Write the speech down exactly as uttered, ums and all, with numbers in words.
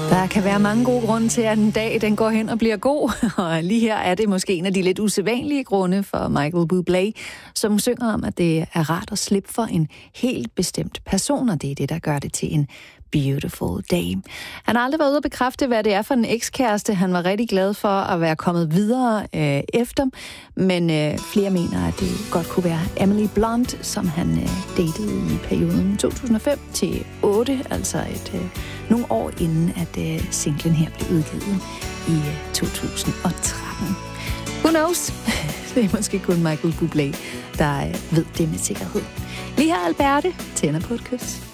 Der kan være mange gode grunde til, at en dag den går hen og bliver god. Og lige her er det måske en af de lidt usædvanlige grunde for Michael Bublé, som synger om, at det er rart at slippe for en helt bestemt person, og det er det, der gør det til en beautiful day. Han har aldrig været ude at bekræfte, hvad det er for en ekskæreste. Han var rigtig glad for at være kommet videre øh, efter, men øh, flere mener, at det godt kunne være Emily Blunt, som han øh, datede i perioden to tusind og fem til otte, altså et, øh, nogle år inden, at øh, singlen her blev udgivet i øh, to tusind og tretten. Who knows? Det er måske kun Michael Bublé, der øh, ved det med sikkerhed. Lige her Alberte tænder på et kys.